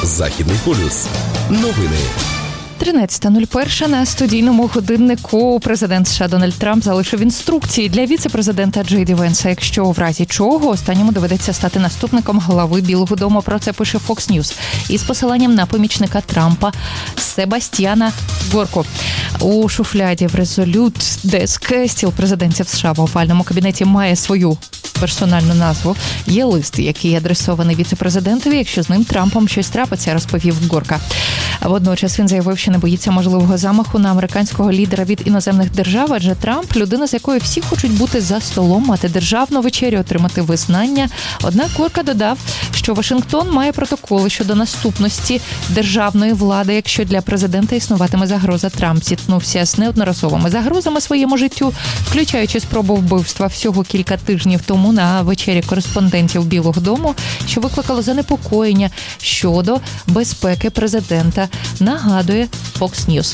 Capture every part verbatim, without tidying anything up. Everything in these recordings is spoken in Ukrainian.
Західний полюс. Новини. тринадцята нуль один на студійному годиннику президент США Дональд Трамп залишив інструкції для віце-президента Джей Ді Венса, якщо в разі чого останньому доведеться стати наступником глави Білого дому. Про це пише Fox News із посиланням на помічника Трампа Себастьяна Горку. У шуфляді в Resolute Desk стіл президентів США в овальному кабінеті має свою персональну назву. Є лист, який адресований віце-президентові, якщо з ним Трампом щось трапиться, розповів Горка. Водночас він заявив, що не боїться можливого замаху на американського лідера від іноземних держав, адже Трамп – людина, з якою всі хочуть бути за столом, мати державну вечерю, отримати визнання. Однак Горка додав, що Вашингтон має протоколи щодо наступності державної влади, якщо для президента існуватиме загроза. Трамп зіткнувся з неодноразовими загрозами своєму життю, включаючи спробу вбивства всього кілька тижнів тому на вечері кореспондентів Білого дому, що викликало занепокоєння щодо безпеки президента, нагадує Fox News.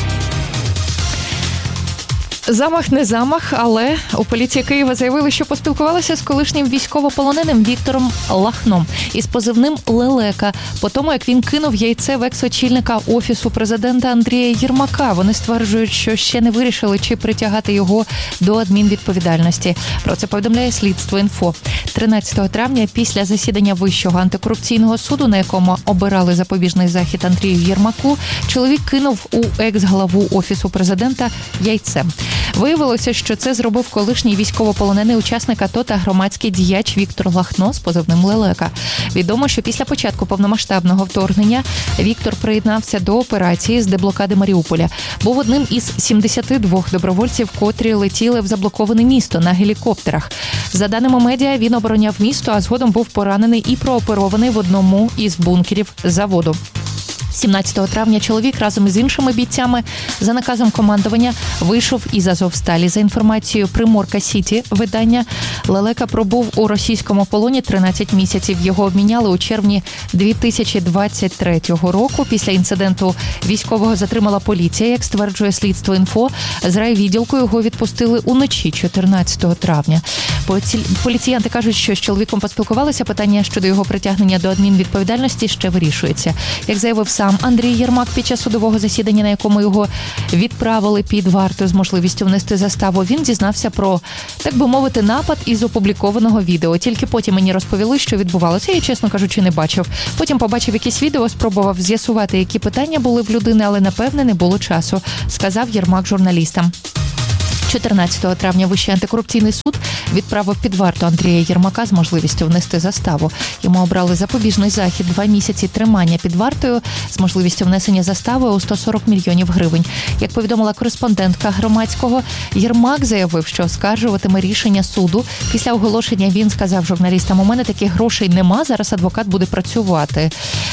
Замах не замах, але у поліції Києва заявили, що поспілкувалися з колишнім військовополоненим Віктором Лахном із позивним «Лелека» по тому, як він кинув яйце в екс-очільника Офісу президента Андрія Єрмака. Вони стверджують, що ще не вирішили, чи притягати його до адмінвідповідальності. Про це повідомляє Слідство.Інфо. тринадцятого травня після засідання Вищого антикорупційного суду, на якому обирали запобіжний захід Андрію Єрмаку, чоловік кинув у екс-главу Офісу президента яйце. Виявилося, що це зробив колишній військовополонений учасник АТО та громадський діяч Віктор Лахно з позивним «Лелека». Відомо, що після початку повномасштабного вторгнення Віктор приєднався до операції з деблокади Маріуполя. Був одним із сімдесяти двох добровольців, котрі летіли в заблоковане місто на гелікоптерах. За даними медіа, він обороняв місто, а згодом був поранений і прооперований в одному із бункерів заводу. сімнадцятого травня чоловік разом із іншими бійцями за наказом командування вийшов із Азовсталі. За інформацією Приморка Сіті видання, Лелека пробув у російському полоні тринадцять місяців. Його обміняли у червні дві тисячі двадцять третього року. Після інциденту військового затримала поліція, як стверджує Слідство.Інфо. З райвідділку його відпустили уночі чотирнадцятого травня. Поліціянти кажуть, що з чоловіком поспілкувалися. Питання щодо його притягнення до адмінвідповідальності ще вирішується. Як заявив сам Андрій Єрмак під час судового засідання, на якому його відправили під варту з можливістю внести заставу, він дізнався про, так би мовити, напад із опублікованого відео. Тільки потім мені розповіли, що відбувалося. Я, чесно кажучи, не бачив. Потім побачив якісь відео, спробував з'ясувати, які питання були в людини, але, напевне, не було часу, сказав Єрмак журналістам. чотирнадцятого травня Вищий антикорупційний суд відправив під варту Андрія Єрмака з можливістю внести заставу. Йому обрали запобіжний захід, два місяці тримання під вартою з можливістю внесення застави у сто сорок мільйонів гривень. Як повідомила кореспондентка Громадського, Єрмак заявив, що оскаржуватиме рішення суду. Після оголошення він сказав журналістам: «У мене таких грошей нема, зараз адвокат буде працювати».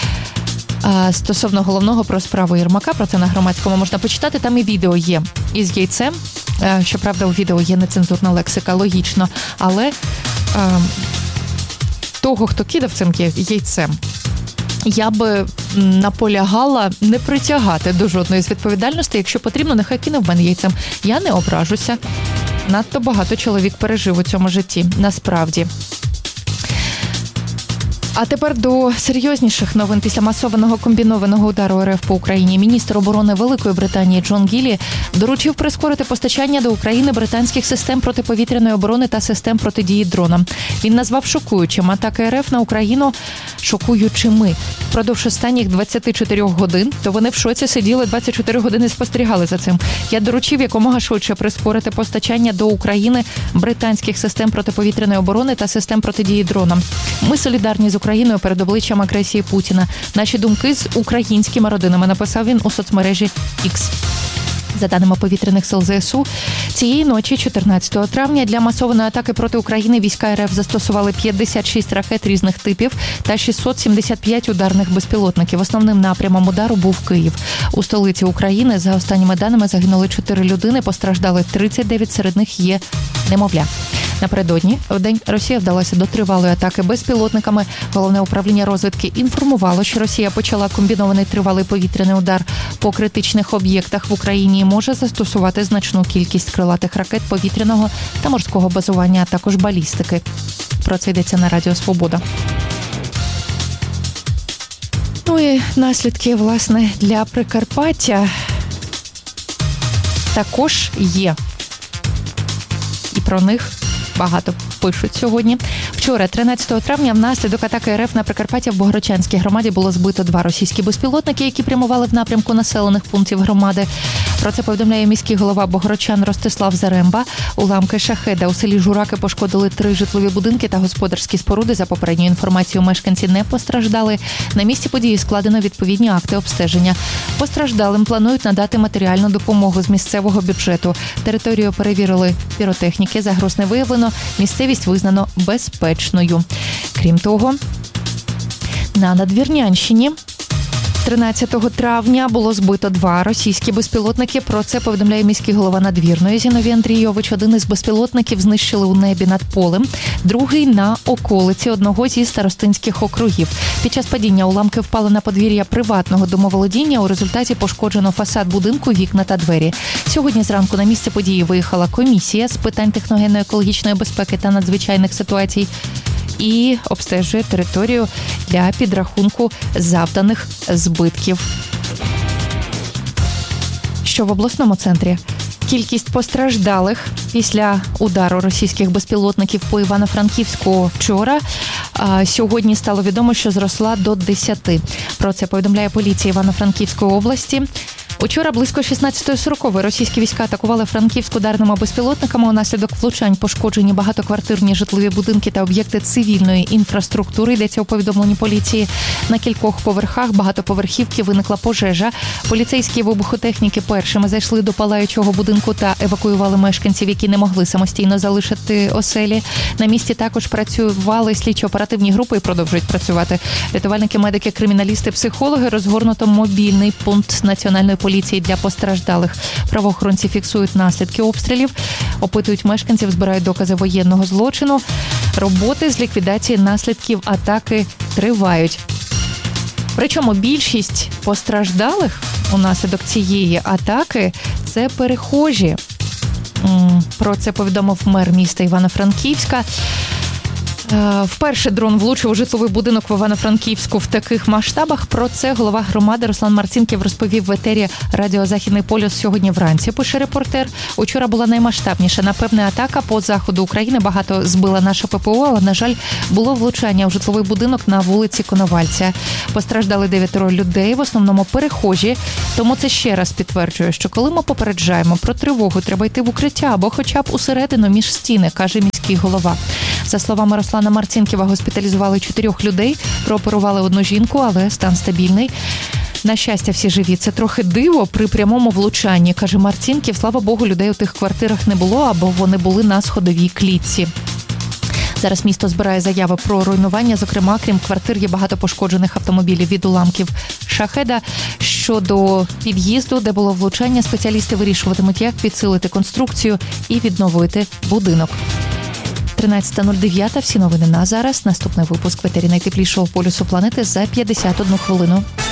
А стосовно головного про справу Єрмака, про це на Громадському можна почитати, там і відео є із яйцем. Щоправда, у відео є нецензурна лексика, логічно, але а, того, хто кидав цим яйцем, я би наполягала не притягати до жодної з відповідальностей. Якщо потрібно, нехай кине в мене яйцем. Я не ображуся. Надто багато чоловік пережив у цьому житті, насправді. А тепер до серйозніших новин. Після масованого комбінованого удару РФ по Україні міністр оборони Великої Британії Джон Гіллі доручив прискорити постачання до України британських систем протиповітряної оборони та систем протидії дронам. Він назвав шокуючим атаки РФ на Україну шокуючими. Впродовж останніх двадцяти чотирьох годин, то вони в шоці сиділи, двадцять чотири години спостерігали за цим. Я доручив якомога швидше прискорити постачання до України британських систем протиповітряної оборони та систем протидії дронам. Ми солідарні з Україною перед обличчям агресії Путіна. Наші думки з українськими родинами, написав він у соцмережі X. За даними повітряних сил ЗСУ, цієї ночі, чотирнадцятого травня, для масованої атаки проти України війська РФ застосували п'ятдесят шість ракет різних типів та шістсот сімдесят п'ять ударних безпілотників. Основним напрямом удару був Київ. У столиці України, за останніми даними, загинули чотири людини, постраждали тридцять дев'ять, серед них є немовля. Напередодні, в день, Росія вдалася до тривалої атаки безпілотниками. Головне управління розвідки інформувало, що Росія почала комбінований тривалий повітряний удар по критичних об'єктах в Україні і може застосувати значну кількість крилатих ракет повітряного та морського базування, а також балістики. Про це йдеться на Радіо Свобода. Ну і наслідки, власне, для Прикарпаття також є. І про них багато пишуть сьогодні. Вчора, тринадцятого травня, внаслідок атаки РФ на Прикарпаття в Богородчанській громаді було збито два російські безпілотники, які прямували в напрямку населених пунктів громади. Про це повідомляє міський голова Богородчан Ростислав Заремба. Уламки шахеда у селі Жураки пошкодили три житлові будинки та господарські споруди. За попередньою інформацією, мешканці не постраждали. На місці події складено відповідні акти обстеження. Постраждалим планують надати матеріальну допомогу з місцевого бюджету. Територію перевірили піротехніки, загроз не виявлено, місцевість визнано безпечною. Крім того, на Надвірнянщині тринадцятого травня було збито два російські безпілотники. Про це повідомляє міський голова Надвірної Зіновій Андрійович. Один із безпілотників знищили у небі над полем, другий на околиці одного зі старостинських округів. Під час падіння уламки впали на подвір'я приватного домоволодіння. У результаті пошкоджено фасад будинку, вікна та двері. Сьогодні зранку на місце події виїхала комісія з питань техногенно-екологічної безпеки та надзвичайних ситуацій і обстежує територію для підрахунку завданих збитків. Що в обласному центрі? Кількість постраждалих після удару російських безпілотників по Івано-Франківську вчора, а сьогодні стало відомо, що зросла до десяти. Про це повідомляє поліція Івано-Франківської області. Учора близько шістнадцятої сорокової російські війська атакували Франківськ ударними безпілотниками. Унаслідок влучань пошкоджені багатоквартирні житлові будинки та об'єкти цивільної інфраструктури, йдеться у повідомленні поліції. На кількох поверхах багатоповерхівки виникла пожежа. Поліцейські вибухотехніки першими зайшли до палаючого будинку та евакуювали мешканців, які не могли самостійно залишити оселі. На місці також працювали слідчо-оперативні групи і продовжують працювати. Рятувальники, медики, криміналісти, психологи. Розгорнуто мобільний пункт національної поліції для постраждалих. Правоохоронці фіксують наслідки обстрілів, опитують мешканців, збирають докази воєнного злочину. Роботи з ліквідації наслідків атаки тривають. Причому більшість постраждалих унаслідок цієї атаки – це перехожі. Про це повідомив мер міста Івано-Франківська. Вперше дрон влучив у житловий будинок в Івано-Франківську в таких масштабах. Про це голова громади Руслан Марцінків розповів в етері радіо «Західний полюс» сьогодні вранці, пише репортер. Учора була наймасштабніша, напевне, атака по заходу України. Багато збила наша ППО, але, на жаль, було влучання у житловий будинок на вулиці Коновальця. Постраждали дев'ятеро людей, в основному перехожі. Тому це ще раз підтверджує, що коли ми попереджаємо про тривогу, треба йти в укриття або хоча б усередину між стіни, каже міський голова. За словами Руслана Марцінківа, госпіталізували чотирьох людей, прооперували одну жінку, але стан стабільний. На щастя, всі живі. Це трохи диво при прямому влучанні, каже Марцінків. Слава Богу, людей у тих квартирах не було, або вони були на сходовій клітці. Зараз місто збирає заяви про руйнування. Зокрема, крім квартир, є багато пошкоджених автомобілів від уламків шахеда. Щодо під'їзду, де було влучання, спеціалісти вирішуватимуть, як підсилити конструкцію і відновити будинок. тринадцята нуль дев'ять. Всі новини на зараз. Наступний випуск в етері найтеплішого полюсу планети за п'ятдесят одну хвилину.